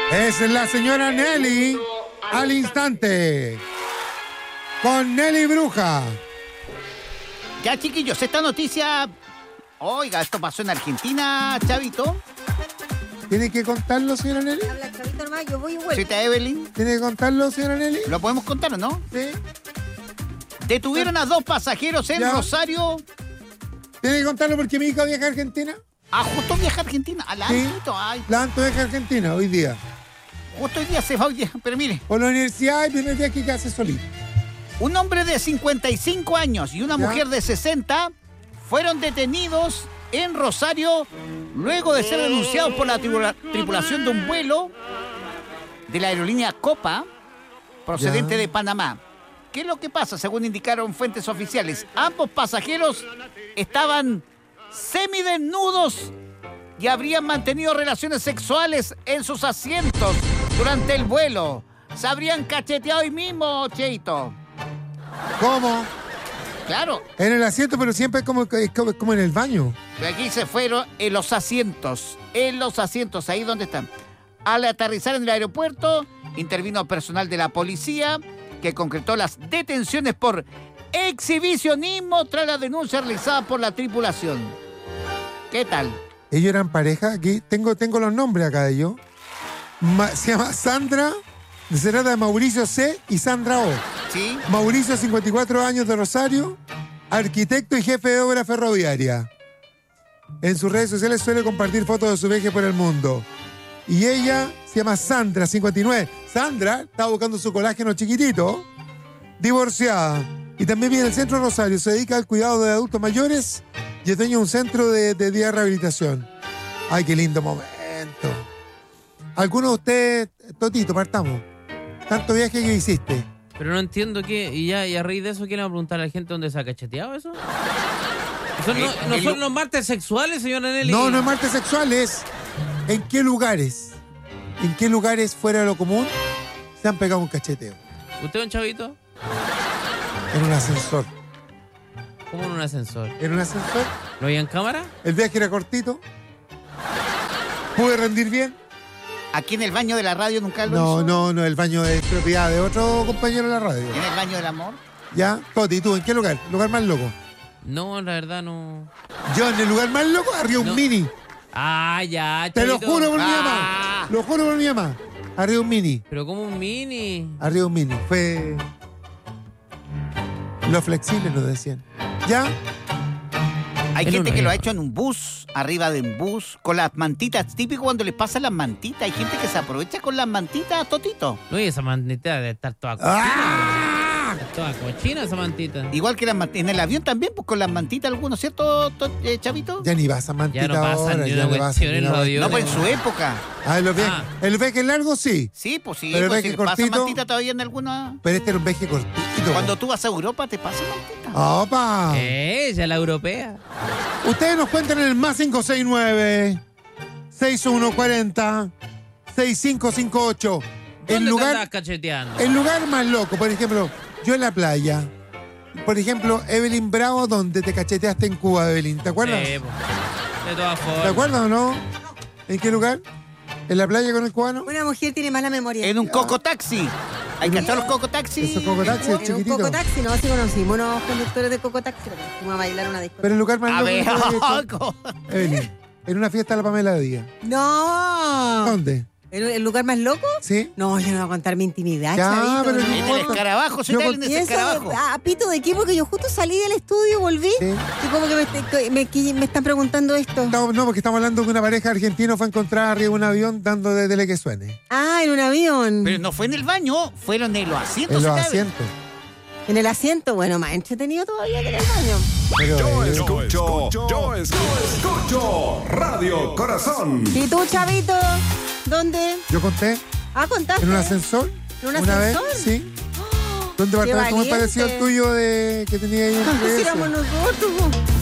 Es la señora Nelly al instante. Con Nelly Bruja. Ya, chiquillos, esta noticia... Oiga, esto pasó en Argentina, Chavito. ¿Tiene que contarlo, señora Nelly? Habla Chavito nomás, yo voy y vuelvo. ¿Cita Evelyn? ¿Tiene que contarlo, señora Nelly? ¿Lo podemos contar o no? Sí. Detuvieron a 2 pasajeros en Ya. Rosario. ¿Tiene que contarlo porque mi hija viaja a Argentina? Ah, justo viaja a Argentina. Al Sí. ámbito, ay. La Anto viaja a Argentina hoy día. Justo hoy día se va hoy día. Pero mire, Por la universidad, el primer día que hace solito. un hombre de 55 años y una Ya. mujer de 60 fueron detenidos en Rosario luego de ser denunciados por la tripulación de un vuelo de la aerolínea Copa procedente Ya. de Panamá. ¿Qué es lo que pasa? Según indicaron fuentes oficiales, ambos pasajeros estaban semidesnudos y habrían mantenido relaciones sexuales en sus asientos durante el vuelo. Se habrían cacheteado hoy mismo, Cheito. ¿Cómo? Claro, En el asiento, pero siempre es como en el baño. pero aquí se fueron en los asientos, ahí donde están. Al aterrizar en el aeropuerto, intervino personal de la policía que concretó las detenciones por exhibicionismo tras la denuncia realizada por la tripulación. ¿Qué tal? Ellos eran pareja. Aquí tengo los nombres acá de ellos. Se llama Sandra, se trata de Mauricio C. y Sandra O. ¿Sí? Mauricio, 54 años, de Rosario, arquitecto y jefe de obra ferroviaria. En sus redes sociales suele compartir fotos de su viaje por el mundo. Y ella se llama Sandra, 59. Sandra está buscando su colágeno chiquitito, divorciada. Y también vive en el centro de Rosario. Se dedica al cuidado de adultos mayores y es dueño de un centro de día de rehabilitación. Ay, qué lindo momento. ¿Alguno de ustedes, Totito, partamos? Tanto viaje que hiciste. Pero no entiendo qué. Y a raíz de eso, ¿quién le va a preguntar a la gente dónde se ha cacheteado eso? ¿No son los martes sexuales, señora Nelly? No, no es martes sexuales. ¿En qué lugares? ¿En qué lugares fuera de lo común se han pegado un cacheteo? ¿Usted es un chavito? En un ascensor. ¿Cómo en un ascensor? ¿En un ascensor? ¿No había en cámara? El viaje era cortito. ¿Pude rendir bien? Aquí en el baño de la radio nunca lo hizo. No, el baño es propiedad de otro compañero de la radio. ¿En el baño del amor? ¿Ya? Toti, ¿tú en qué lugar? ¿Lugar más loco? No, la verdad no. Yo en el lugar más loco arriba un No. mini. Ah, ya, Te lo chavito. juro por mi Ah. mamá. Lo juro por mi mamá. Arriba un mini. Pero como un mini. Arriba un mini. Fue... Lo flexible nos decían. ¿Ya? Hay En gente uno, que lo ha ya. hecho en un bus, arriba de un bus, con las mantitas. Típico cuando les pasan las mantitas. Hay gente que se aprovecha con las mantitas, Totito. No, y esa mantita debe estar toda cochina. ¡Ah! Está toda cochina esa mantita. Igual que en el avión también, pues con las mantitas algunos, ¿cierto, Chavito? Ya ni vas a mantita Ya no pasa ahora. ni Ya una no vas cuestión ni en una los cuestión. No, pues en su época. Ah, el viaje largo sí. Sí, pues sí, Pero pues, ve si que le pasa cortito. mantita todavía en alguna... Pero este era un viaje cortito. Cuando tú vas a Europa te pasa mantita. ¡Opa! Ella, la europea. Ustedes nos cuentan en el más 569-6140-6558. El ¿Dónde te lugar, andás cacheteando? el lugar más loco, por ejemplo, yo en la playa. Por ejemplo, Evelyn Bravo, donde te cacheteaste en Cuba, Evelyn. ¿Te acuerdas? Sí, po. De todas ¿Te formas. acuerdas o no? ¿En qué lugar? ¿En la playa con el cubano? Una mujer tiene mala memoria. En un cocotaxi. ¿Hay cachado los cocotaxis? Esos cocotaxis En un chiquititos. cocotaxi, no, sí conocimos unos conductores de cocotaxi, pero fuimos a bailar una discoteca. Pero el lugar más A loco. ver, que había hecho, Evelyn, en una fiesta de la Pamela Díaz. ¡No! ¿Dónde? ¿El lugar más loco? ¿Sí? No, yo no voy a contar mi intimidad, Ya, chavito. pero no. no En el escarabajo, ¿se Yo tal con- en ¿Y ese eso escarabajo? a pito de qué? Porque yo justo salí del estudio y volví. Sí. Y como que me están preguntando esto. No, porque estamos hablando de que una pareja argentina fue encontrada arriba de un avión dando desde que suene. Ah, en un avión. Pero no fue en el baño, fueron en los asientos. En los ¿se tal? asientos. En el asiento, bueno, más entretenido todavía que en el baño. Pero, Yo escucho Radio Corazón. ¿Y tú, chavito? ¿Dónde? yo conté Ah, contaste. en un ascensor. ¿En un Una vez, ascensor? sí. ¿Dónde qué va a estar? ¿Cómo valiente. pareció el tuyo de que tenía ahí en tu Si iglesia? éramos nosotros.